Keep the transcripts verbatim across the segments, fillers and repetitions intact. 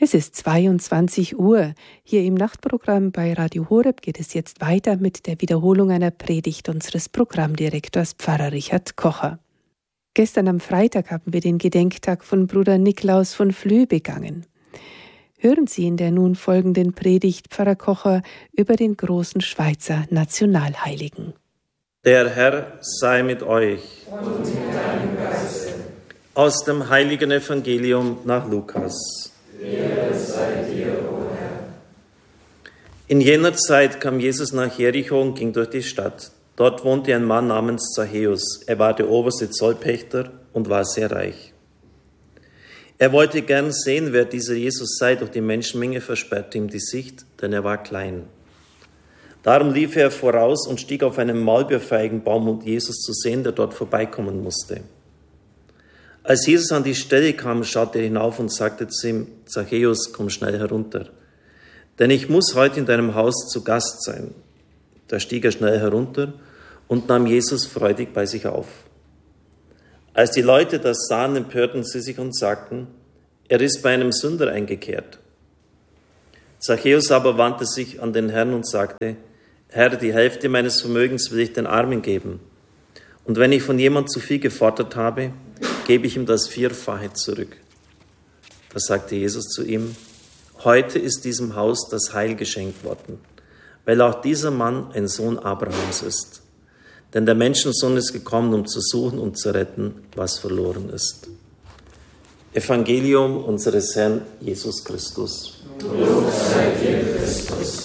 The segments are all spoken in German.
Es ist zweiundzwanzig Uhr. Hier im Nachtprogramm bei Radio Horeb geht es jetzt weiter mit der Wiederholung einer Predigt unseres Programmdirektors Pfarrer Richard Kocher. Gestern am Freitag haben wir den Gedenktag von Bruder Niklaus von Flüe begangen. Hören Sie in der nun folgenden Predigt Pfarrer Kocher über den großen Schweizer Nationalheiligen. Der Herr sei mit euch. Und mit deinem Geiste. Aus dem heiligen Evangelium nach Lukas. Ehre sei dir, o Herr. In jener Zeit kam Jesus nach Jericho und ging durch die Stadt. Dort wohnte ein Mann namens Zachäus. Er war der oberste Zollpächter und war sehr reich. Er wollte gern sehen, wer dieser Jesus sei, doch die Menschenmenge versperrte ihm die Sicht, denn er war klein. Darum lief er voraus und stieg auf einen Maulbeerfeigenbaum, um Jesus zu sehen, der dort vorbeikommen musste. Als Jesus an die Stelle kam, schaute er hinauf und sagte zu ihm: Zachäus, komm schnell herunter, denn ich muss heute in deinem Haus zu Gast sein. Da stieg er schnell herunter und nahm Jesus freudig bei sich auf. Als die Leute das sahen, empörten sie sich und sagten: Er ist bei einem Sünder eingekehrt. Zachäus aber wandte sich an den Herrn und sagte: Herr, die Hälfte meines Vermögens will ich den Armen geben. Und wenn ich von jemand zu viel gefordert habe, gebe ich ihm das Vierfache zurück. Da sagte Jesus zu ihm: Heute ist diesem Haus das Heil geschenkt worden, weil auch dieser Mann ein Sohn Abrahams ist. Denn der Menschensohn ist gekommen, um zu suchen und zu retten, was verloren ist. Evangelium unseres Herrn Jesus Christus. Lob sei dir, Christus.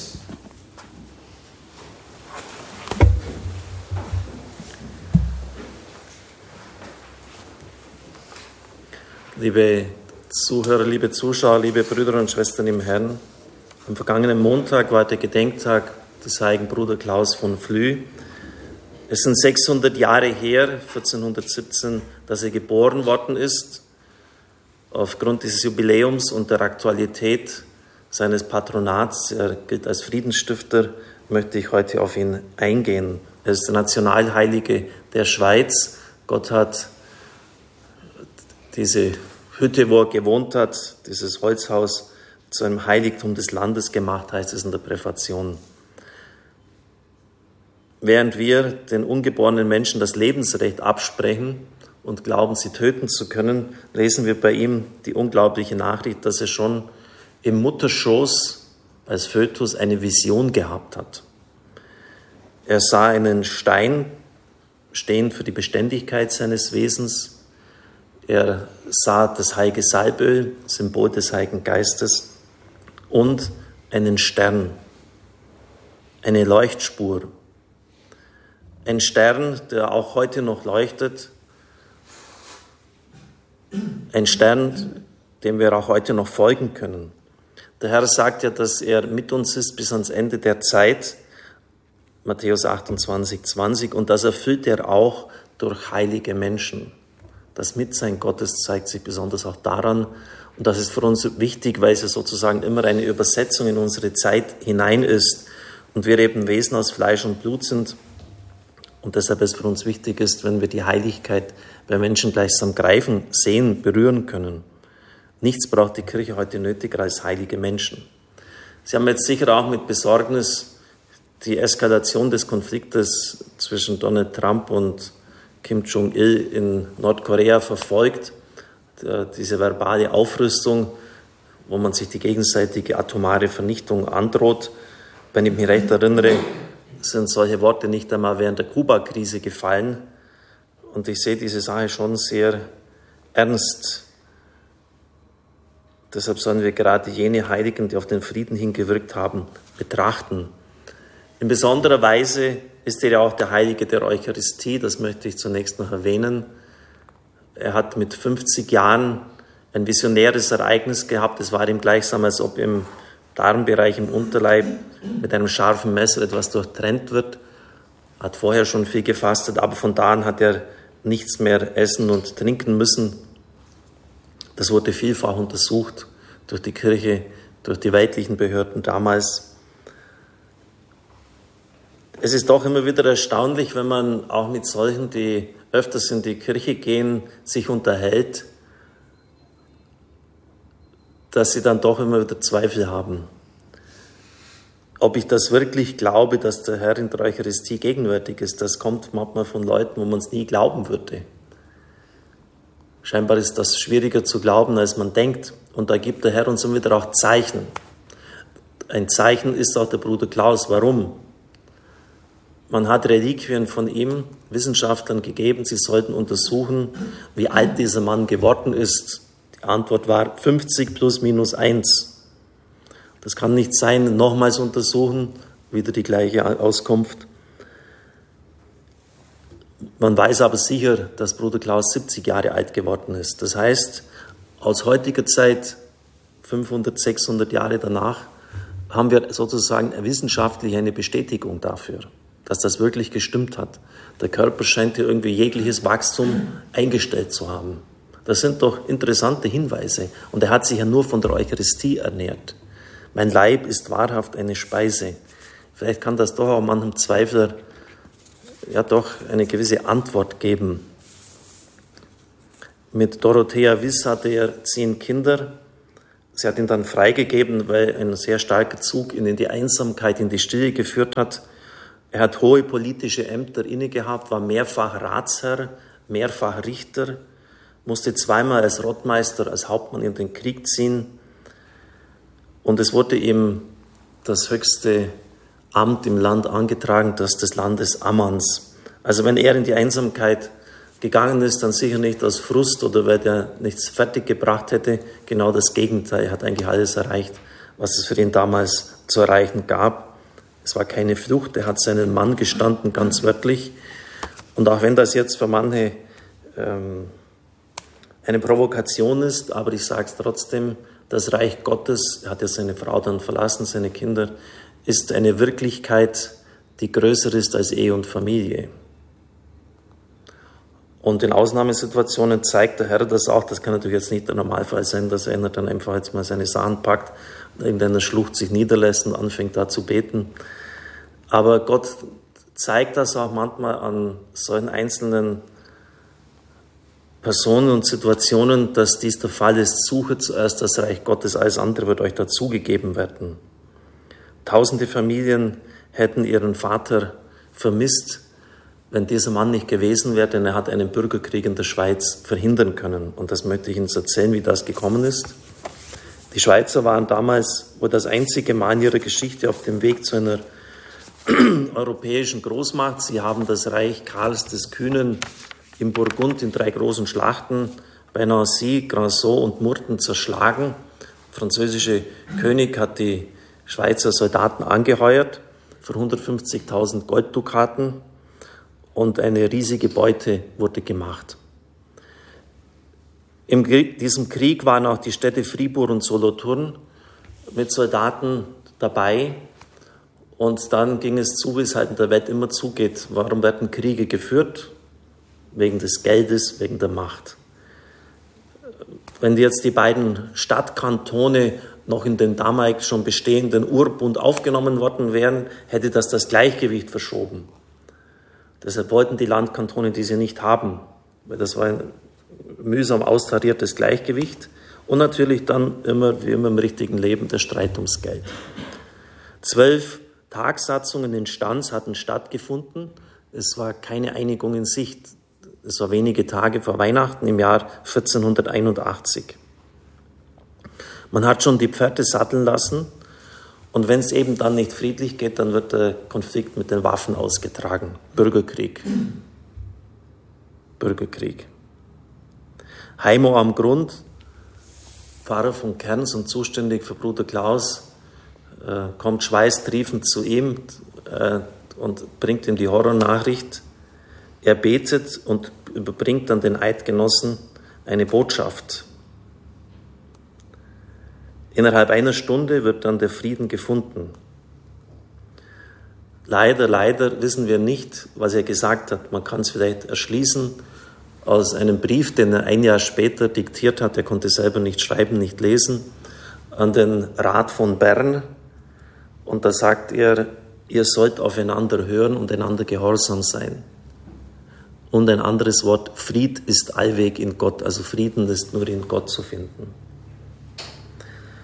Liebe Zuhörer, liebe Zuschauer, liebe Brüder und Schwestern im Herrn, am vergangenen Montag war der Gedenktag des heiligen Bruder Klaus von Flüe. Es sind sechshundert Jahre her, vierzehnhundertsiebzehn, dass er geboren worden ist. Aufgrund dieses Jubiläums und der Aktualität seines Patronats, er gilt als Friedensstifter, möchte ich heute auf ihn eingehen. Er ist der Nationalheilige der Schweiz. Gott hat diese Hütte, wo er gewohnt hat, dieses Holzhaus, zu einem Heiligtum des Landes gemacht, heißt es in der Präfation. Während wir den ungeborenen Menschen das Lebensrecht absprechen und glauben, sie töten zu können, lesen wir bei ihm die unglaubliche Nachricht, dass er schon im Mutterschoß als Fötus eine Vision gehabt hat. Er sah einen Stein stehen für die Beständigkeit seines Wesens. Er sah das heilige Salböl, Symbol des Heiligen Geistes, und einen Stern, eine Leuchtspur. Ein Stern, der auch heute noch leuchtet. Ein Stern, dem wir auch heute noch folgen können. Der Herr sagt ja, dass er mit uns ist bis ans Ende der Zeit, Matthäus achtundzwanzig, zwanzig, und das erfüllt er auch durch heilige Menschen. Das Mitsein Gottes zeigt sich besonders auch daran, und das ist für uns wichtig, weil es ja sozusagen immer eine Übersetzung in unsere Zeit hinein ist und wir eben Wesen aus Fleisch und Blut sind und deshalb es für uns wichtig ist, wenn wir die Heiligkeit bei Menschen gleichsam greifen, sehen, berühren können. Nichts braucht die Kirche heute nötiger als heilige Menschen. Sie haben jetzt sicher auch mit Besorgnis die Eskalation des Konfliktes zwischen Donald Trump und Kim Jong-il in Nordkorea verfolgt, diese verbale Aufrüstung, wo man sich die gegenseitige atomare Vernichtung androht. Wenn ich mich recht erinnere, sind solche Worte nicht einmal während der Kuba-Krise gefallen. Und ich sehe diese Sache schon sehr ernst. Deshalb sollen wir gerade jene Heiligen, die auf den Frieden hingewirkt haben, betrachten. In besonderer Weise ist er ja auch der Heilige der Eucharistie, das möchte ich zunächst noch erwähnen. Er hat mit fünfzig Jahren ein visionäres Ereignis gehabt. Es war ihm gleichsam, als ob im Darmbereich, im Unterleib mit einem scharfen Messer etwas durchtrennt wird. Er hat vorher schon viel gefastet, aber von da an hat er nichts mehr essen und trinken müssen. Das wurde vielfach untersucht durch die Kirche, durch die weltlichen Behörden damals. Es ist doch immer wieder erstaunlich, wenn man auch mit solchen, die öfters in die Kirche gehen, sich unterhält, dass sie dann doch immer wieder Zweifel haben. Ob ich das wirklich glaube, dass der Herr in der Eucharistie gegenwärtig ist, das kommt manchmal von Leuten, wo man es nie glauben würde. Scheinbar ist das schwieriger zu glauben, als man denkt. Und da gibt der Herr uns immer wieder auch Zeichen. Ein Zeichen ist auch der Bruder Klaus. Warum? Man hat Reliquien von ihm Wissenschaftlern gegeben, sie sollten untersuchen, wie alt dieser Mann geworden ist. Die Antwort war fünfzig plus minus eins. Das kann nicht sein, nochmals untersuchen, wieder die gleiche Auskunft. Man weiß aber sicher, dass Bruder Klaus siebzig Jahre alt geworden ist. Das heißt, aus heutiger Zeit, fünfhundert, sechshundert Jahre danach, haben wir sozusagen wissenschaftlich eine Bestätigung dafür, dass das wirklich gestimmt hat. Der Körper scheint hier irgendwie jegliches Wachstum eingestellt zu haben. Das sind doch interessante Hinweise. Und er hat sich ja nur von der Eucharistie ernährt. Mein Leib ist wahrhaft eine Speise. Vielleicht kann das doch auch manchem Zweifler ja doch eine gewisse Antwort geben. Mit Dorothea Wiss hatte er zehn Kinder. Sie hat ihn dann freigegeben, weil ein sehr starker Zug ihn in die Einsamkeit, in die Stille geführt hat. Er hat hohe politische Ämter inne gehabt, war mehrfach Ratsherr, mehrfach Richter, musste zweimal als Rottmeister, als Hauptmann in den Krieg ziehen. Und es wurde ihm das höchste Amt im Land angetragen, das des Landes Ammans. Also wenn er in die Einsamkeit gegangen ist, dann sicher nicht aus Frust oder weil er nichts fertiggebracht hätte. Genau das Gegenteil. Er hat eigentlich alles erreicht, was es für ihn damals zu erreichen gab. Es war keine Flucht. Er hat seinen Mann gestanden, ganz wörtlich. Und auch wenn das jetzt für manche ähm, eine Provokation ist, aber ich sage es trotzdem, das Reich Gottes, er hat ja seine Frau dann verlassen, seine Kinder, ist eine Wirklichkeit, die größer ist als Ehe und Familie. Und in Ausnahmesituationen zeigt der Herr das auch. Das kann natürlich jetzt nicht der Normalfall sein, dass einer dann einfach jetzt mal seine Sachen packt, in irgendeiner Schlucht sich niederlässt und anfängt da zu beten. Aber Gott zeigt das auch manchmal an solchen einzelnen Personen und Situationen, dass dies der Fall ist. Suche zuerst das Reich Gottes, alles andere wird euch dazugegeben werden. Tausende Familien hätten ihren Vater vermisst, wenn dieser Mann nicht gewesen wäre, denn er hat einen Bürgerkrieg in der Schweiz verhindern können. Und das möchte ich Ihnen erzählen, wie das gekommen ist. Die Schweizer waren damals wohl das einzige Mal in ihrer Geschichte auf dem Weg zu einer europäischen Großmacht. Sie haben das Reich Karls des Kühnen im Burgund in drei großen Schlachten bei Nancy, Granson und Murten zerschlagen. Der französische König hat die Schweizer Soldaten angeheuert für hundertfünfzigtausend Golddukaten und eine riesige Beute wurde gemacht. In diesem Krieg waren auch die Städte Fribourg und Solothurn mit Soldaten dabei. Und dann ging es zu, wie es halt in der Welt immer zugeht. Warum werden Kriege geführt? Wegen des Geldes, wegen der Macht. Wenn jetzt die beiden Stadtkantone noch in den damals schon bestehenden Urbund aufgenommen worden wären, hätte das das Gleichgewicht verschoben. Deshalb wollten die Landkantone diese nicht haben, weil das war ein mühsam austariertes Gleichgewicht und natürlich dann immer, wie immer im richtigen Leben, der Streit ums Geld. Zwölf Tagsatzungen in Stanz hatten stattgefunden. Es war keine Einigung in Sicht. Es war wenige Tage vor Weihnachten im Jahr vierzehnhunderteinundachtzig. Man hat schon die Pferde satteln lassen und wenn es eben dann nicht friedlich geht, dann wird der Konflikt mit den Waffen ausgetragen. Bürgerkrieg. Bürgerkrieg. Heimo am Grund, Pfarrer von Kerns und zuständig für Bruder Klaus, äh, kommt schweißtriefend zu ihm äh, und bringt ihm die Horrornachricht. Er betet und überbringt dann den Eidgenossen eine Botschaft. Innerhalb einer Stunde wird dann der Frieden gefunden. Leider, leider wissen wir nicht, was er gesagt hat. Man kann es vielleicht erschließen aus einem Brief, den er ein Jahr später diktiert hat. Er konnte selber nicht schreiben, nicht lesen, an den Rat von Bern. Und da sagt er, ihr sollt aufeinander hören und einander gehorsam sein. Und ein anderes Wort, Fried ist allweg in Gott, also Frieden ist nur in Gott zu finden.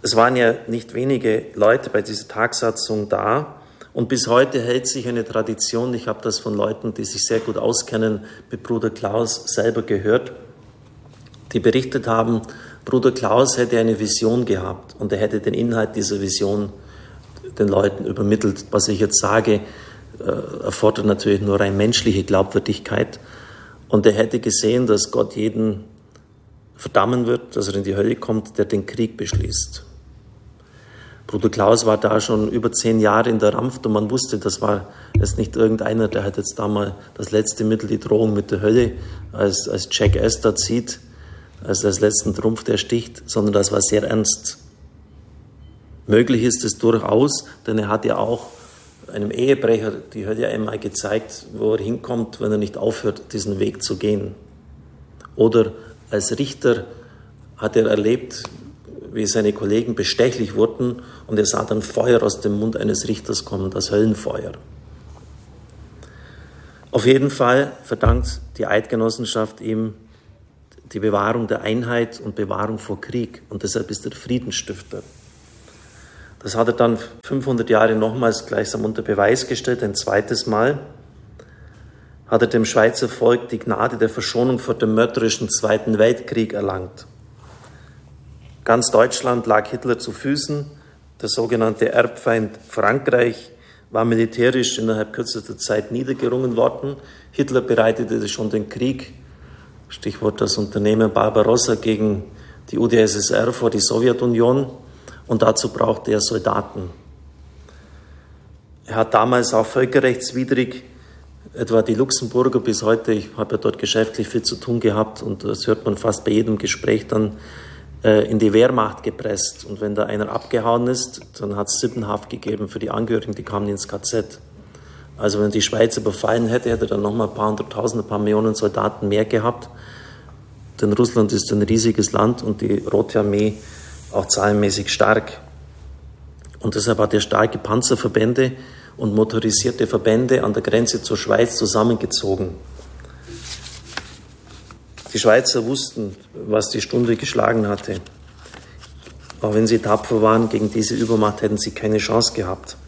Es waren ja nicht wenige Leute bei dieser Tagsatzung da und bis heute hält sich eine Tradition, ich habe das von Leuten, die sich sehr gut auskennen, mit Bruder Klaus selber gehört, die berichtet haben, Bruder Klaus hätte eine Vision gehabt und er hätte den Inhalt dieser Vision den Leuten übermittelt. Was ich jetzt sage, erfordert natürlich nur rein menschliche Glaubwürdigkeit. Und er hätte gesehen, dass Gott jeden verdammen wird, dass er in die Hölle kommt, der den Krieg beschließt. Bruder Klaus war da schon über zehn Jahre in der Ranft und man wusste, das war jetzt nicht irgendeiner, der hat jetzt da mal das letzte Mittel, die Drohung mit der Hölle, als, als Jack Astor zieht, als als letzten Trumpf, der sticht, sondern das war sehr ernst. Möglich ist es durchaus, denn er hat ja auch einem Ehebrecher die Hölle einmal gezeigt, wo er hinkommt, wenn er nicht aufhört, diesen Weg zu gehen. Oder als Richter hat er erlebt, wie seine Kollegen bestechlich wurden und er sah dann Feuer aus dem Mund eines Richters kommen, das Höllenfeuer. Auf jeden Fall verdankt die Eidgenossenschaft ihm die Bewahrung der Einheit und Bewahrung vor Krieg und deshalb ist er Friedensstifter. Das hat er dann fünfhundert Jahre nochmals gleichsam unter Beweis gestellt, ein zweites Mal hat er dem Schweizer Volk die Gnade der Verschonung vor dem mörderischen Zweiten Weltkrieg erlangt. Ganz Deutschland lag Hitler zu Füßen, der sogenannte Erbfeind Frankreich war militärisch innerhalb kürzester Zeit niedergerungen worden. Hitler bereitete schon den Krieg, Stichwort das Unternehmen Barbarossa gegen die U d S S R vor die Sowjetunion und dazu brauchte er Soldaten. Er hat damals auch völkerrechtswidrig etwa die Luxemburger bis heute, ich habe ja dort geschäftlich viel zu tun gehabt und das hört man fast bei jedem Gespräch dann, in die Wehrmacht gepresst. Und wenn da einer abgehauen ist, dann hat es Sippenhaft gegeben für die Angehörigen, die kamen ins K Z. Also wenn die Schweiz überfallen hätte, hätte er dann nochmal ein paar hunderttausend, ein paar Millionen Soldaten mehr gehabt. Denn Russland ist ein riesiges Land und die Rote Armee auch zahlenmäßig stark. Und deshalb hat er starke Panzerverbände und motorisierte Verbände an der Grenze zur Schweiz zusammengezogen. Die Schweizer wussten, was die Stunde geschlagen hatte. Auch wenn sie tapfer waren, gegen diese Übermacht hätten sie keine Chance gehabt.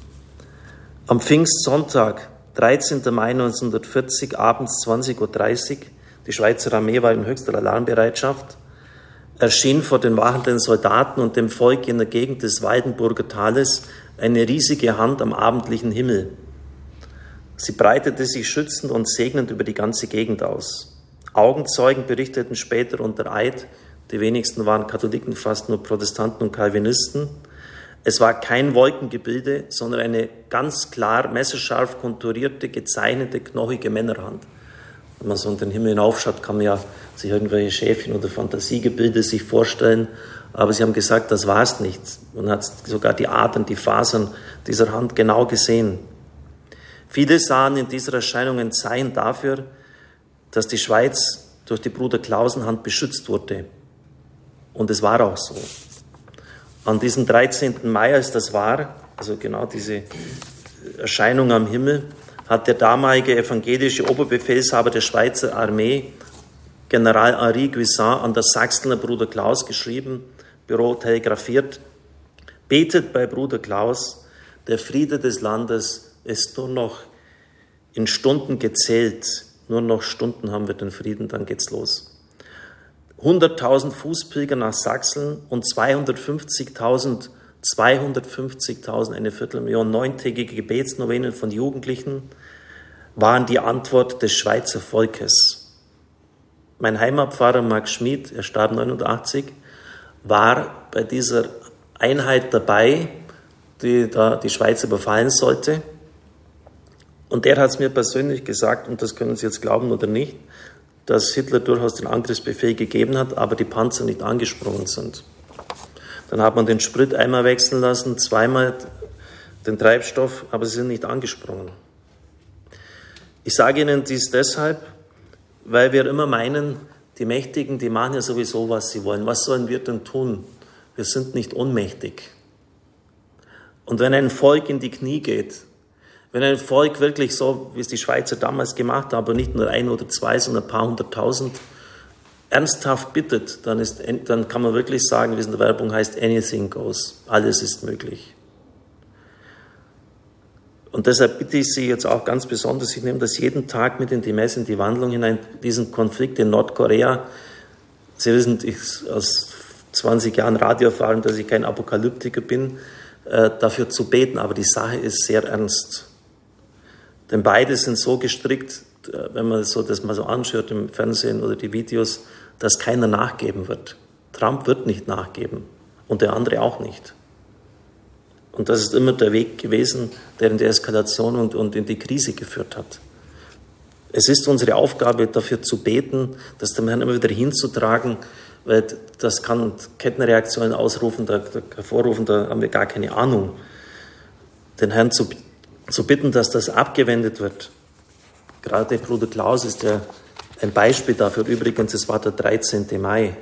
Am Pfingstsonntag, dreizehnten Mai neunzehnhundertvierzig, abends zwanzig Uhr dreißig, die Schweizer Armee war in höchster Alarmbereitschaft, erschien vor den wartenden Soldaten und dem Volk in der Gegend des Waldenburger Tales eine riesige Hand am abendlichen Himmel. Sie breitete sich schützend und segnend über die ganze Gegend aus. Augenzeugen berichteten später unter Eid, die wenigsten waren Katholiken, fast nur Protestanten und Calvinisten. Es war kein Wolkengebilde, sondern eine ganz klar messerscharf konturierte, gezeichnete, knochige Männerhand. Wenn man so in den Himmel hinaufschaut, kann man ja sich irgendwelche Schäfchen oder Fantasiegebilde sich vorstellen. Aber sie haben gesagt, das war es nicht. Man hat sogar die Adern, die Fasern dieser Hand genau gesehen. Viele sahen in dieser Erscheinung ein Zeichen dafür, dass die Schweiz durch die Bruder-Klausen-Hand beschützt wurde. Und es war auch so. An diesem dreizehnten Mai, als das war, also genau diese Erscheinung am Himmel, hat der damalige evangelische Oberbefehlshaber der Schweizer Armee, General Henri Guisan, an das Sachsener Bruder Klaus geschrieben, Büro telegrafiert: Betet bei Bruder Klaus, der Friede des Landes ist nur noch in Stunden gezählt. Nur noch Stunden haben wir den Frieden, dann geht's los. hunderttausend Fußpilger nach Sachsen und zweihundertfünfzigtausend, zweihundertfünfzigtausend, eine Viertelmillion neuntägige Gebetsnovenen von Jugendlichen waren die Antwort des Schweizer Volkes. Mein Heimatpfarrer Max Schmid, er starb neunundachtzig, war bei dieser Einheit dabei, die da die Schweiz überfallen sollte. Und der hat es mir persönlich gesagt, und das können Sie jetzt glauben oder nicht, dass Hitler durchaus den Angriffsbefehl gegeben hat, aber die Panzer nicht angesprungen sind. Dann hat man den Sprit einmal wechseln lassen, zweimal den Treibstoff, aber sie sind nicht angesprungen. Ich sage Ihnen dies deshalb, weil wir immer meinen, die Mächtigen, die machen ja sowieso, was sie wollen. Was sollen wir denn tun? Wir sind nicht ohnmächtig. Und wenn ein Volk in die Knie geht, wenn ein Volk wirklich so, wie es die Schweizer damals gemacht haben, aber nicht nur ein oder zwei, sondern ein paar hunderttausend, ernsthaft bittet, dann, ist, dann kann man wirklich sagen, wie es in der Werbung heißt, anything goes. Alles ist möglich. Und deshalb bitte ich Sie jetzt auch ganz besonders, ich nehme das jeden Tag mit in die Messe, in die Wandlung hinein, diesen Konflikt in Nordkorea. Sie wissen, ich aus zwanzig Jahren Radioerfahrung, dass ich kein Apokalyptiker bin, äh, dafür zu beten, aber die Sache ist sehr ernst. Denn beide sind so gestrickt, wenn man so, das mal so anschaut im Fernsehen oder die Videos, dass keiner nachgeben wird. Trump wird nicht nachgeben und der andere auch nicht. Und das ist immer der Weg gewesen, der in die Eskalation und, und in die Krise geführt hat. Es ist unsere Aufgabe, dafür zu beten, das dem Herrn immer wieder hinzutragen, weil das kann Kettenreaktionen ausrufen, da, da, hervorrufen, da haben wir gar keine Ahnung. Den Herrn zu, zu bitten, dass das abgewendet wird. Gerade Bruder Klaus ist ja ein Beispiel dafür. Übrigens, es war der dreizehnten Mai,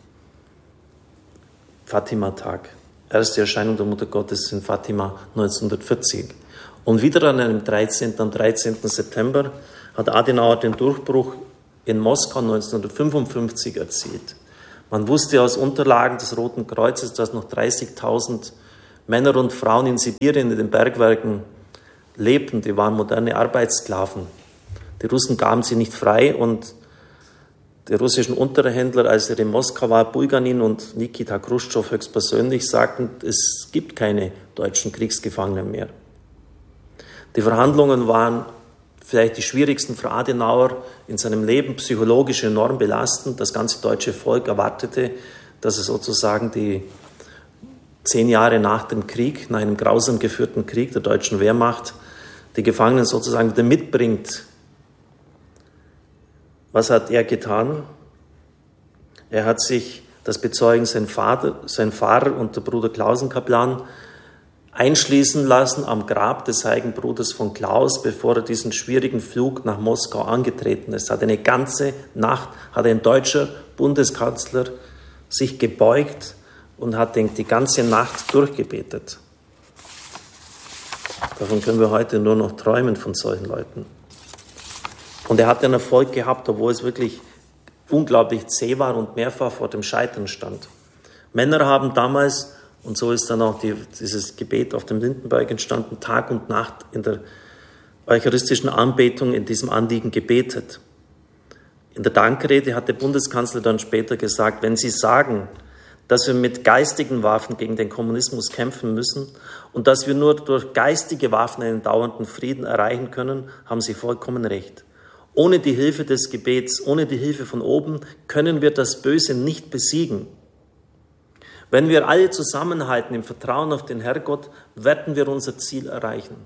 Fatima-Tag. Erste Erscheinung der Mutter Gottes in Fatima neunzehnhundertvierzig. Und wieder an einem dreizehnten am dreizehnten September hat Adenauer den Durchbruch in Moskau neunzehnhundertfünfundfünfzig erzielt. Man wusste aus Unterlagen des Roten Kreuzes, dass noch dreißigtausend Männer und Frauen in Sibirien in den Bergwerken lebten. Die waren moderne Arbeitssklaven. Die Russen gaben sie nicht frei und die russischen Unterhändler, als er in Moskau war, Bulganin und Nikita Chruschtschow höchstpersönlich, sagten, es gibt keine deutschen Kriegsgefangenen mehr. Die Verhandlungen waren vielleicht die schwierigsten für Adenauer in seinem Leben, psychologisch enorm belastend. Das ganze deutsche Volk erwartete, dass er sozusagen die zehn Jahre nach dem Krieg, nach einem grausam geführten Krieg der deutschen Wehrmacht, die Gefangenen sozusagen wieder mitbringt. Was hat er getan? Er hat sich, das bezeugen sein Vater, sein Pfarrer und der Bruder Klausenkaplan, einschließen lassen am Grab des heiligen Bruders von Klaus, bevor er diesen schwierigen Flug nach Moskau angetreten ist. Hat eine ganze Nacht, hat ein deutscher Bundeskanzler sich gebeugt und hat die ganze Nacht durchgebetet. Davon können wir heute nur noch träumen, von solchen Leuten. Und er hat einen Erfolg gehabt, obwohl es wirklich unglaublich zäh war und mehrfach vor dem Scheitern stand. Männer haben damals, und so ist dann auch die, dieses Gebet auf dem Lindenberg entstanden, Tag und Nacht in der eucharistischen Anbetung in diesem Anliegen gebetet. In der Dankrede hat der Bundeskanzler dann später gesagt, wenn Sie sagen, dass wir mit geistigen Waffen gegen den Kommunismus kämpfen müssen und dass wir nur durch geistige Waffen einen dauernden Frieden erreichen können, haben Sie vollkommen recht. Ohne die Hilfe des Gebets, ohne die Hilfe von oben, können wir das Böse nicht besiegen. Wenn wir alle zusammenhalten im Vertrauen auf den Herrgott, werden wir unser Ziel erreichen.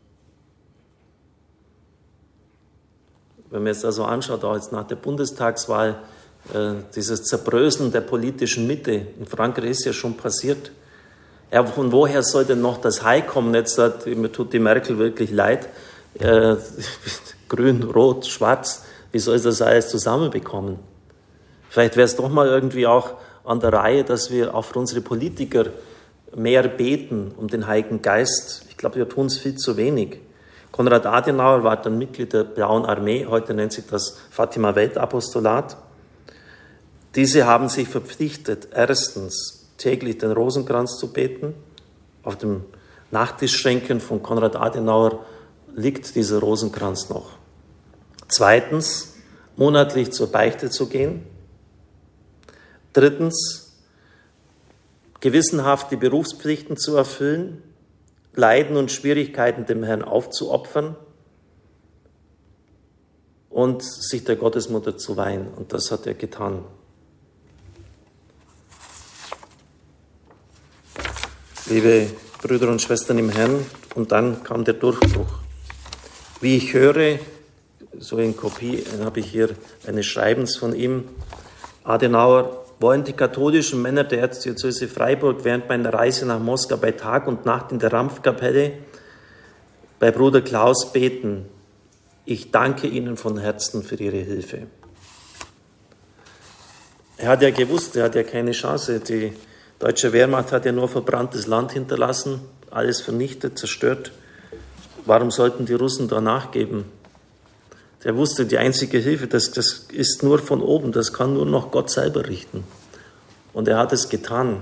Wenn man jetzt also anschaut, auch jetzt nach der Bundestagswahl, äh, dieses Zerbröseln der politischen Mitte, in Frankreich ist ja schon passiert. Ja, von woher soll denn noch das Heil kommen? Jetzt hat, mir tut die Merkel wirklich leid, äh, grün, rot, schwarz, wie soll das alles zusammenbekommen? Vielleicht wäre es doch mal irgendwie auch an der Reihe, dass wir auch für unsere Politiker mehr beten um den Heiligen Geist. Ich glaube, wir tun es viel zu wenig. Konrad Adenauer war dann Mitglied der Blauen Armee, heute nennt sich das Fatima-Weltapostolat. Diese haben sich verpflichtet, erstens täglich den Rosenkranz zu beten. Auf dem Nachttischschränken von Konrad Adenauer liegt dieser Rosenkranz noch. Zweitens, monatlich zur Beichte zu gehen. Drittens, gewissenhaft die Berufspflichten zu erfüllen, Leiden und Schwierigkeiten dem Herrn aufzuopfern und sich der Gottesmutter zu weihen. Und das hat er getan. Liebe Brüder und Schwestern im Herrn, und dann kam der Durchbruch. Wie ich höre, so in Kopie habe ich hier eines Schreibens von ihm, Adenauer, wollen die katholischen Männer der Erzdiözese Freiburg während meiner Reise nach Moskau bei Tag und Nacht in der Rampfkapelle bei Bruder Klaus beten. Ich danke Ihnen von Herzen für Ihre Hilfe. Er hat ja gewusst, er hat ja keine Chance. Die deutsche Wehrmacht hat ja nur verbranntes Land hinterlassen, alles vernichtet, zerstört. Warum sollten die Russen da nachgeben? Der wusste, die einzige Hilfe, das, das ist nur von oben, das kann nur noch Gott selber richten. Und er hat es getan.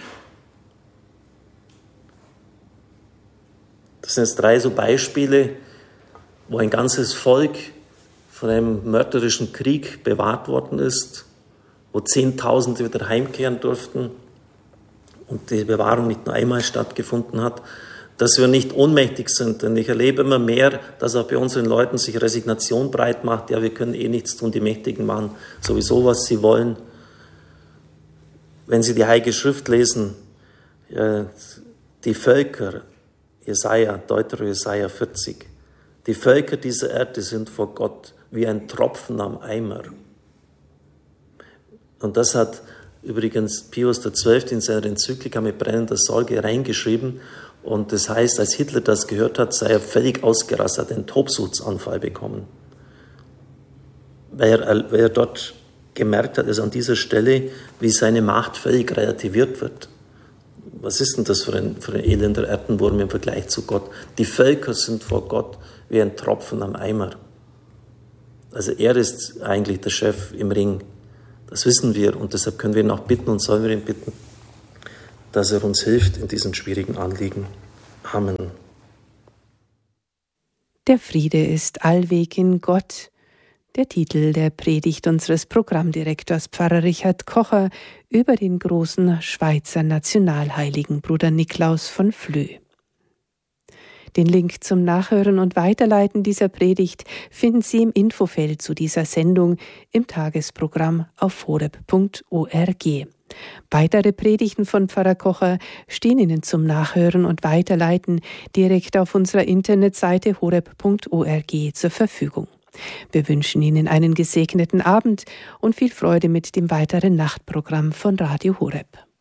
Das sind jetzt drei so Beispiele, wo ein ganzes Volk von einem mörderischen Krieg bewahrt worden ist, wo Zehntausende wieder heimkehren durften und die Bewahrung nicht nur einmal stattgefunden hat, dass wir nicht ohnmächtig sind. Denn ich erlebe immer mehr, dass auch bei unseren Leuten sich Resignation breit macht. Ja, wir können eh nichts tun, die Mächtigen machen sowieso, was sie wollen. Wenn Sie die Heilige Schrift lesen, ja, die Völker, Jesaja, Deutero Jesaja vierzig, die Völker dieser Erde sind vor Gott wie ein Tropfen am Eimer. Und das hat übrigens Pius der Zwölfte in seiner Enzyklika mit brennender Sorge reingeschrieben. Und das heißt, als Hitler das gehört hat, sei er völlig ausgerastet, hat einen Tobsuchtsanfall bekommen. Weil er, weil er dort gemerkt hat, dass an dieser Stelle, wie seine Macht völlig relativiert wird. Was ist denn das für ein, für ein elender Erdenwurm im Vergleich zu Gott? Die Völker sind vor Gott wie ein Tropfen am Eimer. Also er ist eigentlich der Chef im Ring. Das wissen wir und deshalb können wir ihn auch bitten und sollen wir ihn bitten, dass er uns hilft in diesen schwierigen Anliegen. Amen. Der Friede ist allweg in Gott. Der Titel der Predigt unseres Programmdirektors Pfarrer Richard Kocher über den großen Schweizer Nationalheiligen Bruder Niklaus von Flö. Den Link zum Nachhören und Weiterleiten dieser Predigt finden Sie im Infofeld zu dieser Sendung im Tagesprogramm auf horeb punkt org. Weitere Predigten von Pfarrer Kocher stehen Ihnen zum Nachhören und Weiterleiten direkt auf unserer Internetseite horeb punkt org zur Verfügung. Wir wünschen Ihnen einen gesegneten Abend und viel Freude mit dem weiteren Nachtprogramm von Radio Horeb.